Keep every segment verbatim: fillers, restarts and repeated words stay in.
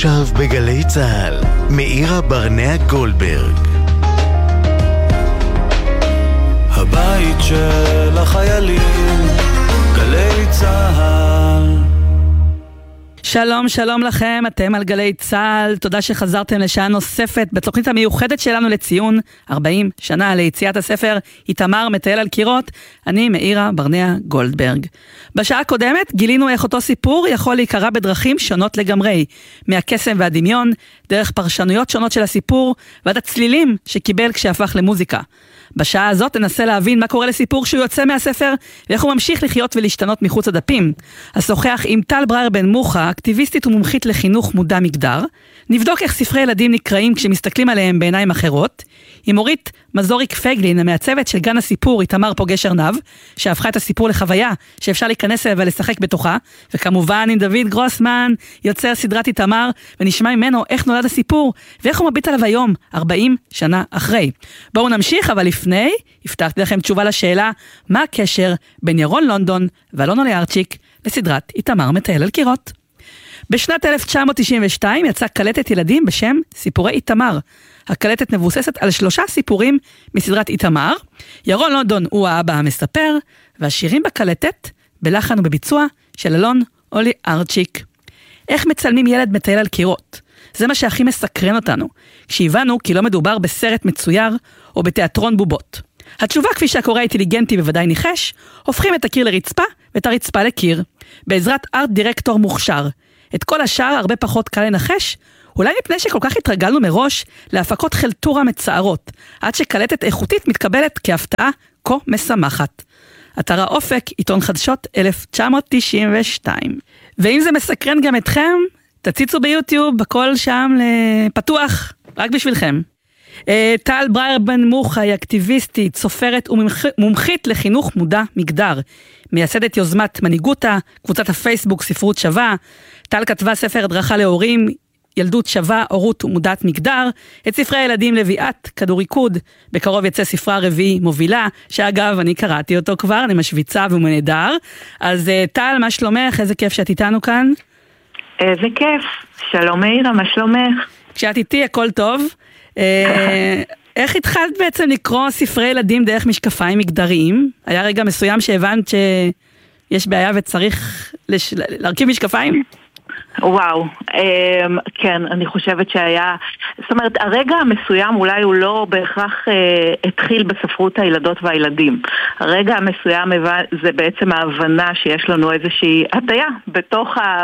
עכשיו בגלי צהל, מאירה ברנע גולדברג. הבית של החיילים, גלי צהל. שלום, שלום לכם, אתם על גלי צהל, תודה שחזרתם לשעה נוספת בתוכנית המיוחדת שלנו לציון ארבעים שנה ליציאת הספר איתמר מטייל על קירות. אני מאירה ברנע גולדברג. בשעה הקודמת גילינו איך אותו סיפור יכול להיקרא בדרכים שונות לגמרי, מהקסם והדמיון, דרך פרשנויות שונות של הסיפור, ועד הצלילים שקיבל כשהפך למוזיקה. בשעה הזאת ננסה להבין מה קורה לסיפור שהוא יוצא מהספר, ואיך הוא ממשיך לחיות ולהשתנות מחוץ הדפים. אשוחח עם טל ברייר בן מוחה, אקטיביסטית ומומחית לחינוך מודע מגדר. נבדוק איך ספרי ילדים נקראים כשמסתכלים עליהם בעיניים אחרות. עם אורית מזוריק פייגלין, המעצבת של גן הסיפור איתמר פוגש ארנב, שהפכה את הסיפור לחוויה שאפשר להיכנס אליה ולשחק בתוכה. וכמובן עם דוד גרוסמן, יוצר סדרת איתמר, ונשמע ממנו איך נולד הסיפור, ואיך הוא מביט עליו היום, ארבעים שנה אחרי. בואו נמשיך, אבל לפני, הבטחתי לכם תשובה לשאלה, מה הקשר בין ירון לונדון ואלונה ליארצ'יק לסדרת איתמר מטייל על קירות? בשנת אלף תשע מאות תשעים ושתיים יצא קלטת ילדים בשם סיפורי איתמר. הקלטת מבוססת על שלושה סיפורים מסדרת איתמר. ירון לונדון הוא האבא המספר, והשירים בקלטת בלחן ובביצוע של אלון אולי ארצ'יק. איך מצלמים ילד מטייל על קירות? זה מה שהכי מסקרן אותנו, כשהבנו כי לא מדובר בסרט מצויר או בתיאטרון בובות. התשובה, כפי שהקורא האינטליגנטי בוודאי ניחש, הופכים את הקיר לרצפה ואת הרצפה לקיר, בעזרת ארט דירקטור מוכשר. את כל השאר הרבה פחות קל לנחש, אולי מפני שכל כך התרגלנו מראש להפקות חלטורה מצערות, עד שקלטת איכותית מתקבלת כהפתעה כה משמחת. אתר האופק, עיתון חדשות אלף תשע מאות תשעים ושתיים. ואם זה מסקרן גם אתכם, תציצו ביוטיוב, הכל שם פתוח, רק בשבילכם. טל ברייר בן מוחה היא אקטיביסטית, סופרת ומומחית לחינוך מודע מגדר. מייסדת יוזמת מנהיגותה, קבוצת הפייסבוק ספרות שווה. טל כתבה ספר הדרכה להורים, ילדות שווה, הורות ומודעת מגדר. את ספרי הילדים לביאת, כדור ריקוד. בקרוב יצא ספרה רביעי מובילה, שאגב אני קראתי אותו כבר, אני משוויצה והוא נהדר. אז טל, מה שלומך? איזה כיף שאת איתנו כאן. איזה כיף. שלום מאירה, מה שלומך? כשאת איתי הכל טוב. איך התחלת בעצם לקרוא ספרי ילדים דרך משקפיים מגדריים? היה רגע מסוים שהבנת שיש בעיה וצריך להרכיב משקפיים? וואו, כן, אני חושבת שהיה, זאת אומרת, הרגע המסוים אולי הוא לא בהכרח התחיל בספרות הילדות והילדים. הרגע המסוים זה בעצם ההבנה שיש לנו איזושהי הטיה בתוך ה...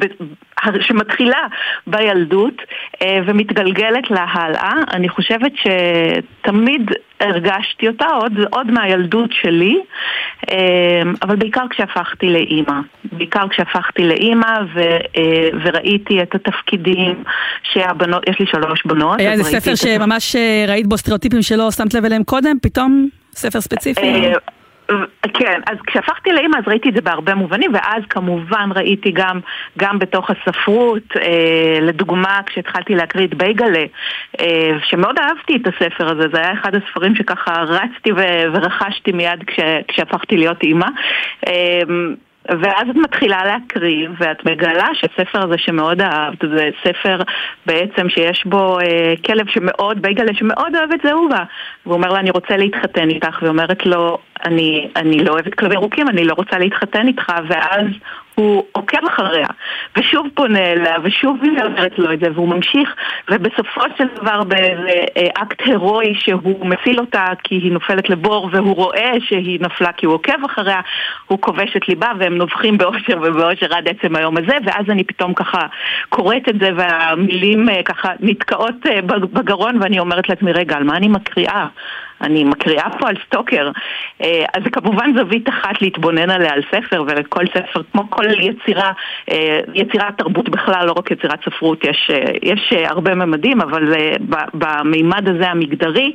שמתחילה בילדות ומתגלגלת לה הלאה. אני חושבת שתמיד הרגשתי אותה עוד, עוד מהילדות שלי, אבל בעיקר כשהפכתי לאימא. בעיקר כשהפכתי לאימא ו, וראיתי את התפקידים שהבנות, יש לי שלוש בנות. היה איזה ספר שממש ראית בו סטריאוטיפים שלא שמת לב אליהם קודם, פתאום ספר ספציפי? כן, אז כשהפכתי לאמא אז ראיתי את זה בהרבה מובנים, ואז כמובן ראיתי גם, גם בתוך הספרות, אה, לדוגמה כשהתחלתי להקריא את בייגלה, אה, שמאוד אהבתי את הספר הזה, זה היה אחד הספרים שככה רצתי ו- ורכשתי מיד כש- כשהפכתי להיות אמא, אה, ואז את מתחילה להקריא, ואת מגלה שהספר הזה שמאוד אהבת, זה ספר בעצם שיש בו אה, כלב שמאוד, בייגלה שמאוד אוהב את זהובה, והוא אומר לה, אני רוצה להתחתן איתך, ואומרת לו, אני, אני לא אוהבת כלבי רוקים, אני לא רוצה להתחתן איתך, ואז הוא עוקב אחריה, ושוב פונה אליה, ושוב היא אומרת לו את זה, והוא ממשיך, ובסופו של דבר באיזה אקט הירואי שהוא מציל אותה כי היא נופלת לבור, והוא רואה שהיא נפלה כי הוא עוקב אחריה, הוא כובש את ליבה, והם נובחים באושר ובאושר עד עצם היום הזה, ואז אני פתאום ככה קוראת את זה, והמילים ככה נתקעות בגרון, ואני אומרת לעצמי, רגע, על מה אני מקריאה? אני מקריאה פה על סטוקר. אז זה כמובן זווית אחת להתבונן עליה על ספר, ולכל ספר, כמו כל יצירה, יצירת תרבות בכלל, לא רק יצירת ספרות, יש, יש הרבה ממדים, אבל במימד הזה המגדרי,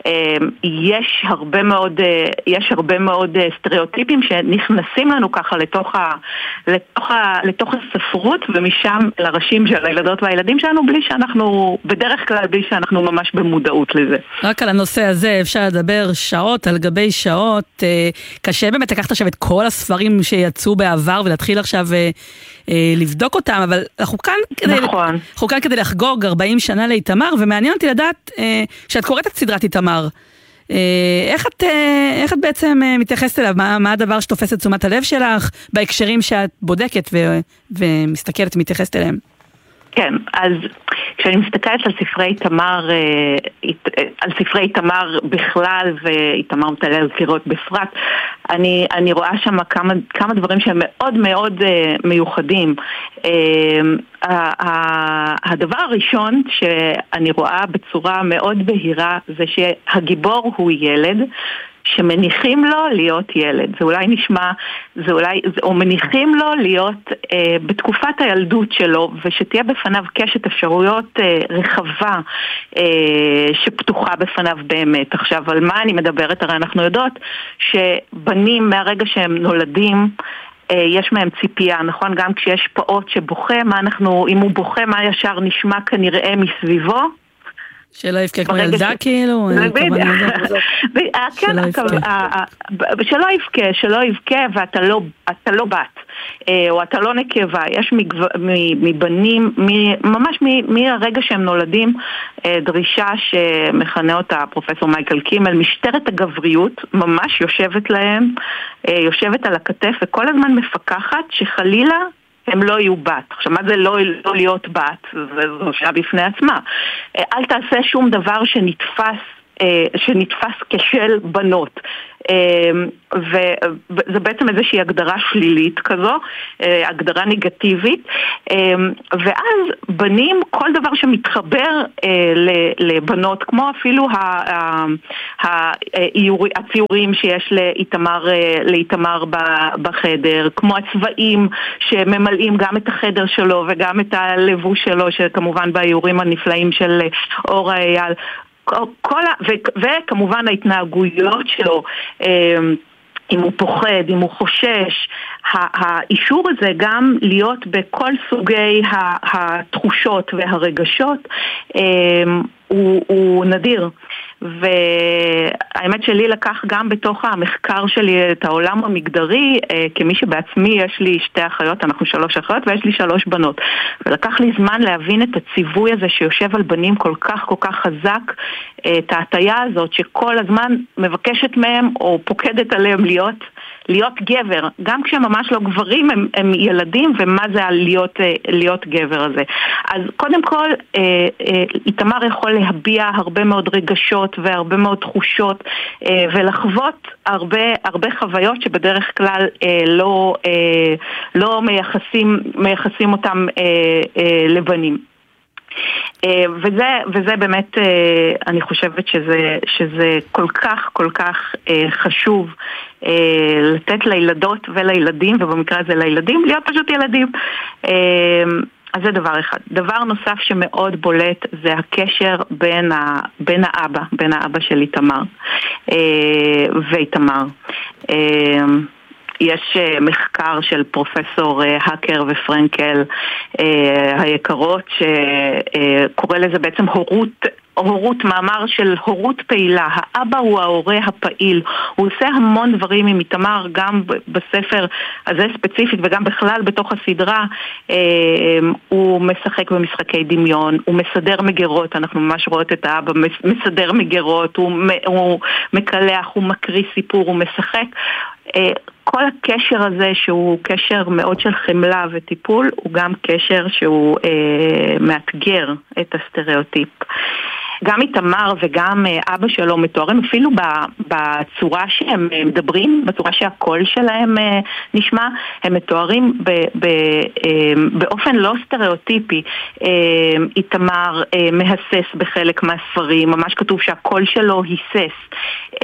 יש הרבה מאוד, יש הרבה מאוד סטריאוטיפים שנכנסים לנו ככה לתוך, ה, לתוך, ה, לתוך הספרות, ומשם לראשים של הילדות והילדים שלנו, בלי שאנחנו, בדרך כלל, בלי שאנחנו ממש במודעות לזה. רק על הנושא הזה אפשר לדבר שעות על גבי שעות. קשה באמת לקחת עכשיו את כל הספרים שיצאו בעבר ולהתחיל עכשיו אה, אה, לבדוק אותם, אבל אנחנו כאן, כדי, נכון. אנחנו כאן כדי לחגוג ארבעים שנה לאיתמר, ומעניין אותי לדעת, אה, כשאת קוראת את סדרת איתמר, אה, איך, את, אה, איך את בעצם אה, מתייחסת אליו? מה, מה הדבר שתופס את תשומת הלב שלך, בהקשרים שאת בודקת ו, ומסתכלת ומתייחסת אליהם? כן, אז כשאני מסתכלת על ספרי איתמר, על ספרי איתמר בכלל ואיתמר מטייל אל קירות בפרט, אני, אני רואה שם כמה, כמה דברים שהם מאוד מאוד מיוחדים. הדבר הראשון שאני רואה בצורה מאוד בהירה זה שהגיבור הוא ילד, שמניחים לו להיות ילד. זה אולי נשמע, זה אולי, או מניחים לו להיות אה, בתקופת הילדות שלו, ושתהיה בפניו קשת אפשרויות אה, רחבה אה, שפתוחה בפניו באמת. עכשיו, על מה אני מדברת? הרי אנחנו יודעות שבנים מהרגע שהם נולדים, אה, יש מהם ציפייה, נכון? גם כשיש פעוט שבוכה, מה אנחנו, אם הוא בוכה, מה ישר נשמע כנראה מסביבו? שלא יבכה כמו ילדה כאילו? שלא יבכה, שלא יבכה ואתה לא בת, או אתה לא נקבה. יש מבנים, ממש מהרגע שהם נולדים, דרישה שמכנה אותה פרופסור מייקל קימל, משטרת הגבריות, ממש יושבת להם, יושבת על הכתף וכל הזמן מפקחת שחלילה הם לא יהיו בת. עכשיו, מה זה לא, לא להיות בת? זו שאלה בפני עצמה. אל תעשה שום דבר שנתפס, שנתפס כשל בנות. וזה בעצם איזושהי הגדרה שלילית כזו, הגדרה נגטיבית, ואז בנים כל דבר שמתחבר לבנות, כמו אפילו הציורים שיש לאיתמר, לאיתמר בחדר, כמו הצבעים שממלאים גם את החדר שלו וגם את הלבוש שלו, שכמובן באיורים הנפלאים של אורה אייל, כל, ו, וכמובן ההתנהגויות שלו, אם הוא פוחד, אם הוא חושש, האישור הזה גם להיות בכל סוגי התחושות והרגשות הוא, הוא נדיר. והאמת שלי לקח גם בתוך המחקר שלי את העולם המגדרי, כמי שבעצמי יש לי שתי אחיות, אנחנו שלוש אחיות ויש לי שלוש בנות, ולקח לי זמן להבין את הציווי הזה שיושב על בנים כל כך כל כך חזק, את ההטיה הזאת שכל הזמן מבקשת מהם או פוקדת עליהם להיות להיות גבר, גם כשהם ממש לא גברים, הם, הם ילדים, ומה זה להיות, להיות גבר הזה. אז קודם כל, איתמר יכול להביע הרבה מאוד רגשות והרבה מאוד תחושות, ולחוות הרבה, הרבה חוויות שבדרך כלל לא, לא מייחסים, מייחסים אותם לבנים. וזה, וזה באמת, אני חושבת שזה, שזה כל כך, כל כך חשוב לתת לילדות ולילדים, ובמקרה הזה לילדים, להיות פשוט ילדים. אז זה דבר אחד. דבר נוסף שמאוד בולט זה הקשר בין, ה, בין האבא, בין האבא של איתמר ואיתמר. יש מחקר של פרופסור הקר ופרנקל היקרות שקורא לזה בעצם הורות, הורות, מאמר של הורות פעילה. האבא הוא ההורה הפעיל, הוא עושה המון דברים עם איתמר, גם בספר הזה ספציפית וגם בכלל בתוך הסדרה. הוא משחק במשחקי דמיון, הוא מסדר מגירות, אנחנו ממש רואות את האבא מסדר מגירות, הוא, הוא מקלח, הוא מקריא סיפור, הוא משחק. כל הקשר הזה שהוא קשר מאוד של חמלה וטיפול, הוא גם קשר שהוא אה, מאתגר את הסטריאוטיפ. גם איתמר וגם אבא שלו מתוארים אפילו בצורה שהם מדברים, בצורה שהקול שלהם נשמע, הם מתוארים באופן לא סטריאוטיפי. איתמר מהסס בחלק מהספרים, ממש כתוב שהקול שלו היסס,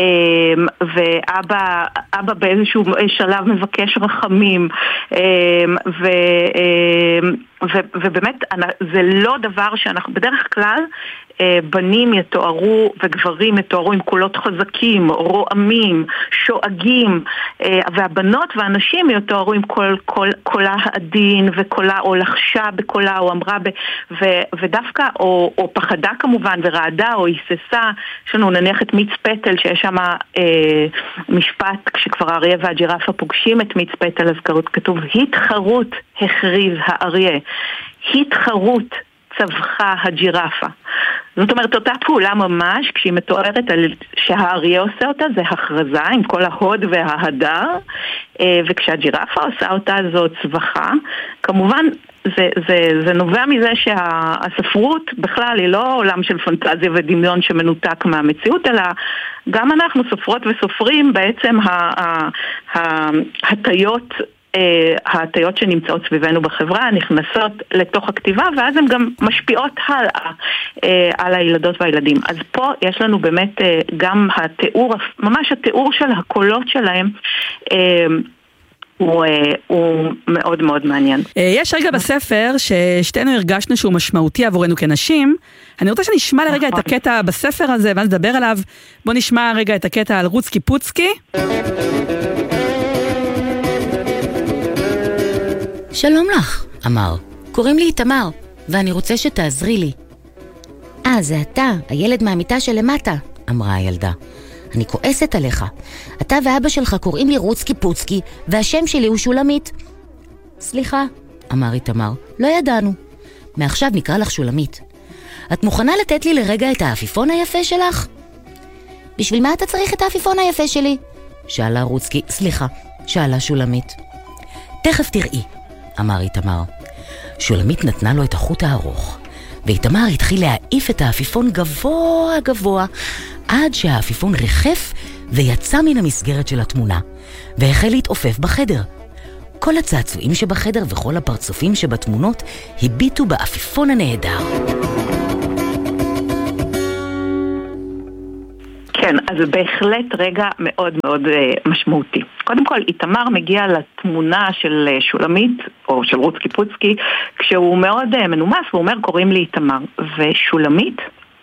ואבא אבא באיזשהו שלב מבקש רחמים, ו ובאמת זה לא דבר שאנחנו בדרך כלל בנים יתוארו וגברים יתוארו עם קולות חזקים, רועמים, שואגים, והבנות והנשים יתוארו עם קול, קול, קולה העדין וקולה או לחשה בקולה או אמרה ב, ו, ודווקא או, או פחדה כמובן ורעדה או היססה. יש לנו נניח את מיץ פטל שיש שם אה, משפט כשכבר האריה והג'ירפה פוגשים את מיץ פטל, אז כתוב התחרות הכריז האריה, התחרות צווחה הג'ירפה. זאת אומרת, אותה פעולה ממש, כשהיא מתוארת על שהאריה עושה אותה, זה הכרזה עם כל ההוד וההדר, וכשהג'ירפה עושה אותה זו צווחה. כמובן, זה, זה, זה נובע מזה שהספרות בכלל היא לא עולם של פנטזיה ודמיון שמנותק מהמציאות, אלא גם אנחנו סופרות וסופרים בעצם ההטיות, ההטיות שנמצאות סביבנו בחברה נכנסות לתוך הכתיבה, ואז הן גם משפיעות הלאה על הילדות והילדים. אז פה יש לנו באמת גם התיאור, ממש התיאור של הקולות שלהם הוא, הוא מאוד מאוד מעניין. יש רגע בספר ששתינו הרגשנו שהוא משמעותי עבורנו כנשים. אני רוצה שנשמע לרגע את הקטע בספר הזה ואז נדבר עליו. בוא נשמע רגע את הקטע על רוצקי פוצקי. שלום לך, אמר. קוראים לי איתמר, ואני רוצה שתעזרי לי. אה, זה אתה, הילד מהמיטה שלמטה, אמרה הילדה. אני כועסת עליך. אתה ואבא שלך קוראים לי רוצקי פוצקי, והשם שלי הוא שולמית. סליחה, אמר איתמר, לא ידענו. מעכשיו נקרא לך שולמית. את מוכנה לתת לי לרגע את האפיפון היפה שלך? בשביל מה אתה צריך את האפיפון היפה שלי? שאלה רוצקי, סליחה, שאלה שולמית. תכף תראי, אמר איתמר. שולמית נתנה לו את החוט הארוך, ואיתמר התחיל להעיף את האפיפון גבוה גבוה, עד שהאפיפון ריחף ויצא מן המסגרת של התמונה, והחל להתעופף בחדר. כל הצעצועים שבחדר וכל הפרצופים שבתמונות הביטו באפיפון הנהדר. כן, אז בהחלט רגע מאוד מאוד משמעותי. קודם כל, איתמר מגיע לתמונה של שולמית, או של רוצקי פוצקי, כשהוא מאוד מנומס, והוא אומר, קוראים לי איתמר. ושולמית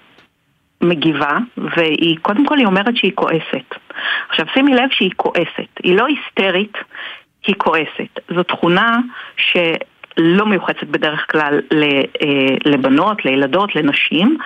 מגיבה, והיא, קודם כל היא אומרת שהיא כועסת. עכשיו, שימי לב שהיא כועסת. היא לא היסטרית, היא כועסת. זו תכונה ש... לא מיוחסת בדרך כלל לבנות, לילדות, לנשים.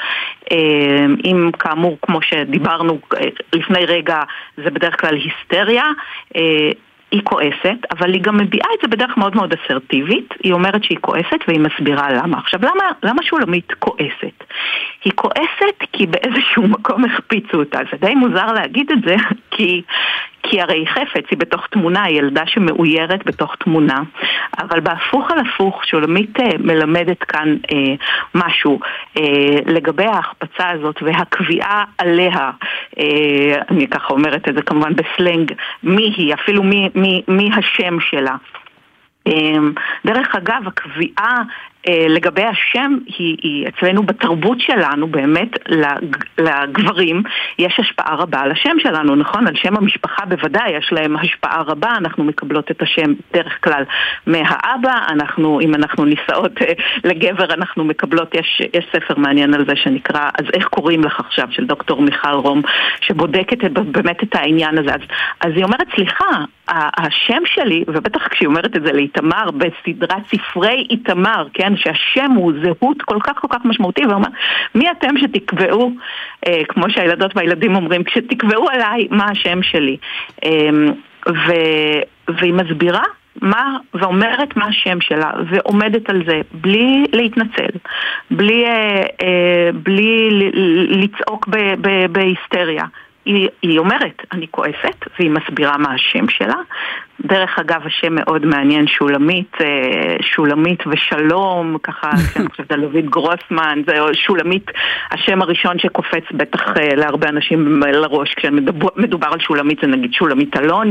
אם כאמור, כמו שדיברנו לפני רגע, זה בדרך כלל היסטריה, היא כועסת, אבל היא גם מביעה את זה בדרך מאוד מאוד אסרטיבית. היא אומרת שהיא כועסת והיא מסבירה למה. עכשיו, למה, למה שולמית כועסת? היא כועסת כי באיזשהו מקום החפיצו אותה. זה די מוזר להגיד את זה, כי... כי הרי חפץ היא בתוך תמונה, היא ילדה שמאוירת בתוך תמונה, אבל בהפוך על הפוך שולמית אה, מלמדת כאן אה, משהו אה, לגבי ההחפצה הזאת והקביעה עליה, אה, אני ככה אומרת את זה כמובן בסלנג, מי היא, אפילו מי, מי, מי השם שלה. אה, דרך אגב, הקביעה לגבי השם היא, היא אצלנו בתרבות שלנו באמת לגברים יש השפעה רבה על השם שלנו, נכון? על שם המשפחה בוודאי יש להם השפעה רבה. אנחנו מקבלות את השם דרך כלל מהאבא, אנחנו, אם אנחנו נישאות לגבר אנחנו מקבלות, יש, יש ספר מעניין על זה שנקרא אז איך קוראים לך עכשיו, של דוקטור מיכל רום, שבודקת את, באמת את העניין הזה. אז, אז היא אומרת, סליחה, השם שלי, ובטח כשהיא אומרת את זה לאיתמר בסדרת ספרי איתמר, כן, שהשם הוא זהות כל כך כל כך משמעותי, ואומר, מי אתם שתקבעו, אה, כמו שהילדות והילדים אומרים, כשתקבעו עליי מה השם שלי. אה, ו, והיא מסבירה מה, ואומרת מה השם שלה, ועומדת על זה, בלי להתנצל, בלי, אה, אה, בלי לצעוק ב, ב, בהיסטריה. היא, היא אומרת, אני כועסת, והיא מסבירה מה השם שלה. דרך אגב, השם מאוד מעניין, שולמית, שולמית ושלום, ככה, כשאני חושבת על לויד גרוסמן, זה שולמית, השם הראשון שקופץ בטח להרבה אנשים לראש, כשמדובר על שולמית, זה נגיד שולמית אלוני.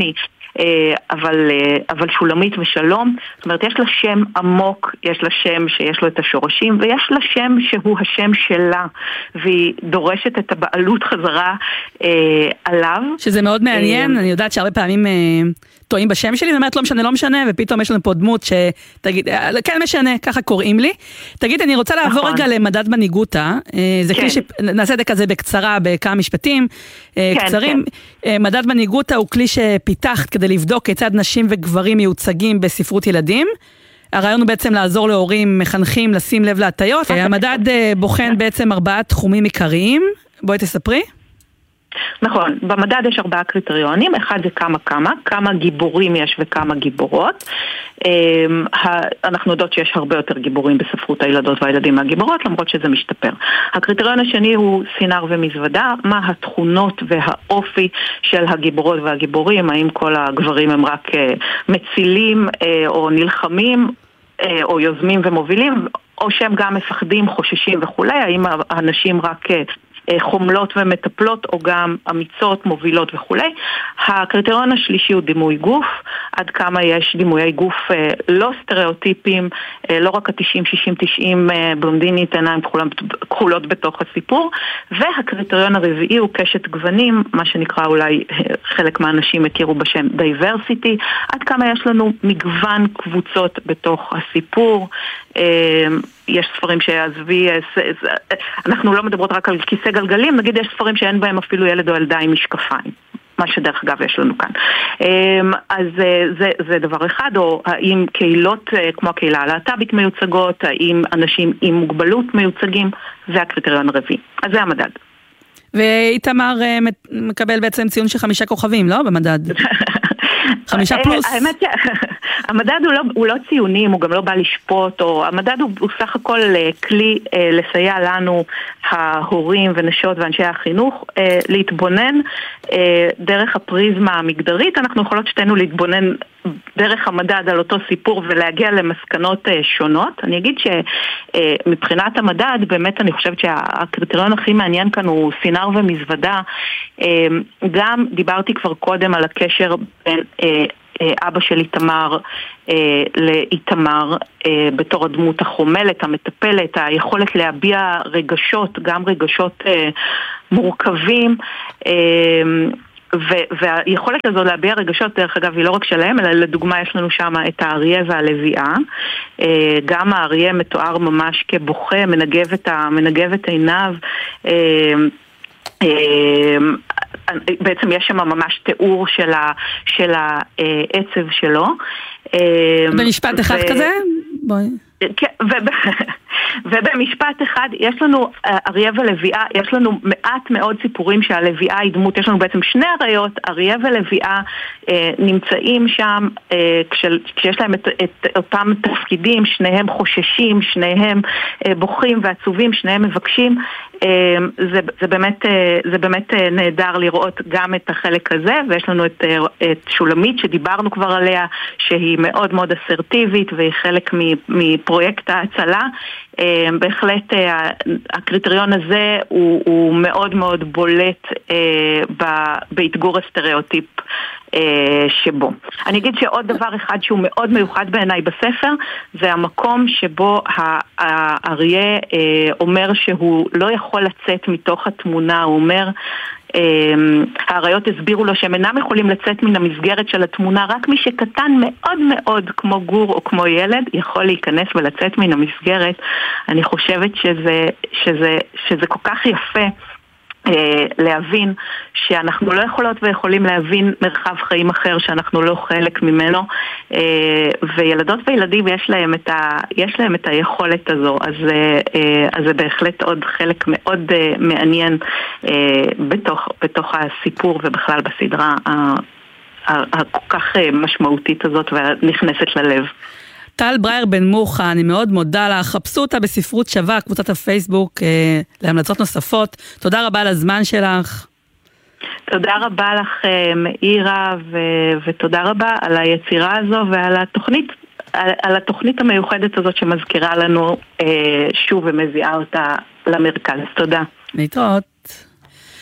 אבל, אבל שולמית ושלום, זאת אומרת, יש לה שם עמוק, יש לה שם שיש לו את השורשים, ויש לה שם שהוא השם שלה, והיא דורשת את הבעלות חזרה עליו. שזה מאוד מעניין, אני יודעת שהרבה פעמים טועים בשם שלי, ואומרת לא משנה, לא משנה, ופתאום יש לנו פה דמות שתגיד, כן משנה, ככה קוראים לי. תגיד, אני רוצה לעבור רגע למדד מנהיגותה, זה כלי שנעשה את זה כזה בקצרה, בכמה משפטים קצרים. מדד מנהיגותה הוא כלי שפיתחת כדי לבדוק כיצד נשים וגברים מיוצגים בספרות ילדים. הרעיון הוא בעצם לעזור להורים מחנכים לשים לב להטיות. המדד בוחן בעצם ארבעה תחומים עיקריים. בואי תספרי. נכון, במדד יש ארבעה קריטריונים, אחד זה כמה כמה, כמה גיבורים יש וכמה גיבורות. אנחנו יודעות שיש הרבה יותר גיבורים בספרות הילדות והילדים מהגיבורות, למרות שזה משתפר. הקריטריון השני הוא סינר ומזוודה, מה התכונות והאופי של הגיבורות והגיבורים, האם כל הגברים הם רק מצילים או נלחמים או יוזמים ומובילים, או שהם גם מפחדים, חוששים וכולי, האם האנשים רק חומלות ומטפלות או גם אמיצות, מובילות וכולי. הקריטריון השלישי הוא דימוי גוף, עד כמה יש דימויי גוף לא סטריאוטיפים, לא רק ה-תשעים שישים תשעים בלונדינית, עיניים כחולות בתוך הסיפור. והקריטריון הרביעי הוא קשת גוונים, מה שנקרא אולי חלק מהאנשים הכירו בשם diversity, עד כמה יש לנו מגוון קבוצות בתוך הסיפור. יש ספרים שעזבי, אנחנו לא מדברות רק על כיסא גלגלים, נגיד יש ספרים שאין בהם אפילו ילד או ילדה עם משקפיים, מה שדרך אגב יש לנו כאן. אז זה, זה דבר אחד, או האם קהילות כמו הקהילה הלהט"בית מיוצגות, האם אנשים עם מוגבלות מיוצגים, זה הקריטריון הרביעי. אז זה המדד. ואיתמר מקבל בעצם ציון של חמישה כוכבים, לא? במדד. חמישה פלוס. האמת שהמדד הוא לא, הוא לא ציונים, הוא גם לא בא לשפוט, או המדד הוא, הוא סך הכל כלי אה, לסייע לנו, ההורים ונשות ואנשי החינוך, אה, להתבונן אה, דרך הפריזמה המגדרית. אנחנו יכולות שתינו להתבונן דרך המדד על אותו סיפור ולהגיע למסקנות אה, שונות. אני אגיד שמבחינת אה, המדד, באמת אני חושבת שהקריטריון הכי מעניין כאן הוא סינר ומזוודה. אה, גם דיברתי כבר קודם על הקשר בין אה, אבא של איתמר לאיתמר בתור הדמות החומלת, המטפלת, היכולת להביע רגשות, גם רגשות מורכבים, והיכולת הזו להביע רגשות, דרך אגב, היא לא רק שלהם, אלא לדוגמה יש לנו שם את האריה והלוויה. גם האריה מתואר ממש כבוכה, מנגב את, מנגב את עיניו, בעצם יש שם ממש תיאור של, ה, של העצב שלו. במשפט אחד ו... כזה? בואי. כן, וב... ובמשפט אחד יש לנו אריה ולוויה, יש לנו מעט מאוד סיפורים שהלוויה היא דמות, יש לנו בעצם שני אריות, אריה ולוויה אה, נמצאים שם אה, כשל, כשיש להם את, את אותם תפקידים, שניהם חוששים, שניהם אה, בוכים ועצובים, שניהם מבקשים. אה, זה, זה באמת, אה, זה באמת אה, נהדר לראות גם את החלק הזה, ויש לנו את, אה, את שולמית שדיברנו כבר עליה, שהיא מאוד מאוד אסרטיבית והיא חלק מפרויקט ההצלה. בהחלט הקריטריון הזה הוא, הוא מאוד מאוד בולט בהתגור הסטריאוטיפ שבו. אני אגיד שעוד דבר אחד שהוא מאוד מיוחד בעיניי בספר, זה המקום שבו האריה אומר שהוא לא יכול לצאת מתוך התמונה, הוא אומר, האריות הסבירו לו שהם אינם יכולים לצאת מן המסגרת של התמונה, רק מי שקטן מאוד מאוד כמו גור או כמו ילד יכול להיכנס ולצאת מן המסגרת. אני חושבת שזה, שזה, שזה כל כך יפה להבין שאנחנו לא יכולות ויכולים להבין מרחב חיים אחר שאנחנו לא חלק ממנו, וילדות וילדים יש להם את ה, יש להם את היכולת הזו. אז, אז זה בהחלט עוד חלק מאוד מעניין בתוך, בתוך הסיפור ובכלל בסדרה הכל כך משמעותית הזאת ונכנסת ללב. טל ברייר בן מוחה, אני מאוד מודה לך, חפשו אותה בספרות שווה, קבוצת הפייסבוק, אה, להמלצות נוספות. תודה רבה על הזמן שלך. תודה רבה לך מאירה, ו- ותודה רבה על היצירה הזו ועל התוכנית, על, על התוכנית המיוחדת הזאת שמזכירה לנו אה, שוב ומביאה אותה למרכז. תודה. להתראות.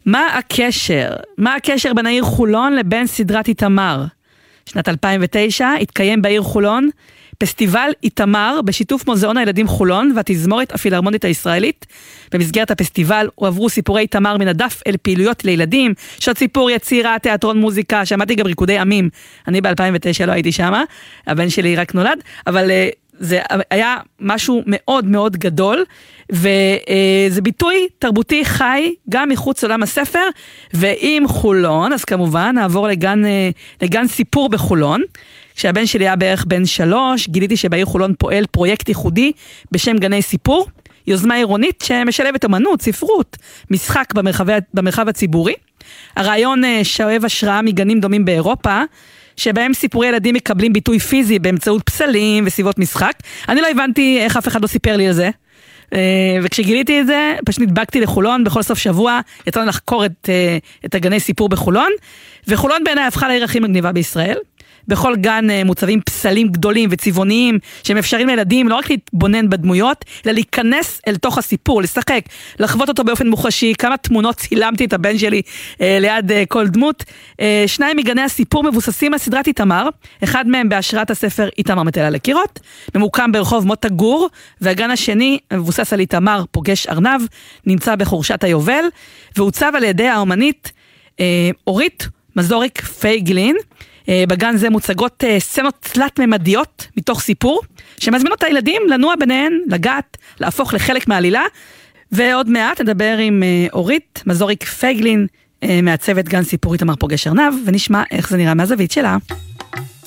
מה הקשר? מה הקשר בין העיר חולון לבין סדרת איתמר? שנת אלפיים ותשע התקיים בעיר חולון פסטיבל איתמר בשיתוף מוזיאון הילדים חולון והתזמורת הפילהרמונית הישראלית. במסגרת הפסטיבל הועברו סיפורי איתמר מן הדף אל פעילויות לילדים, שעות סיפור, יצירה, תיאטרון, מוזיקה, שמעתי גם ריקודי עמים. אני ב-אלפיים ותשע לא הייתי שמה, הבן שלי רק נולד, אבל זה היה משהו מאוד מאוד גדול, וזה ביטוי תרבותי חי גם מחוץ לעולם הספר. ועם חולון, אז כמובן נעבור לגן, לגן סיפור בחולון. כשהבן שלי היה בערך בן שלוש, גיליתי שבעיר חולון פועל פרויקט ייחודי בשם גני סיפור, יוזמה עירונית שמשלבת אמנות, ספרות, משחק במרחב, במרחב הציבורי. הרעיון שואב השראה מגנים דומים באירופה, שבהם סיפורי ילדים מקבלים ביטוי פיזי באמצעות פסלים וסביבות משחק. אני לא הבנתי איך אף אחד לא סיפר לי על זה, וכשגיליתי את זה, פשוט נדבקתי לחולון בכל סוף שבוע, יצאנו לחקור את, את הגני סיפור בחולון, וחולון בעיניי הפכה לעיר הכי מגניבה בישראל. בכל גן מוצבים פסלים גדולים וצבעוניים שמאפשרים לילדים לא רק להתבונן בדמויות, אלא להיכנס אל תוך הסיפור, לשחק, לחוות אותו באופן מוחשי. כמה תמונות צילמתי את הבן שלי אה, ליד אה, כל דמות. אה, שניים מגני הסיפור מבוססים על סדרת איתמר, אחד מהם בהשראת הספר איתמר מטייל על הקירות, ממוקם ברחוב מוטה גור, והגן השני מבוסס על איתמר פוגש ארנב, נמצא בחורשת היובל, והוצב על ידי האומנית אה, אורית מזוריק פייגלין. בגן זה מוצגות סצנות תלת-ממדיות מתוך סיפור, שמזמינות את הילדים לנוע ביניהן, לגעת, להפוך לחלק מהעלילה. ועוד מעט נדבר עם אורית מזוריק פייגלין, מעצבת גן סיפור איתמר פוגש ארנב, ונשמע איך זה נראה מהזווית שלה.